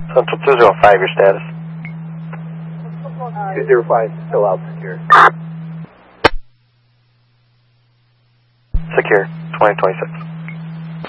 Central 205, your status. 205, still out secure. Secure, 2026.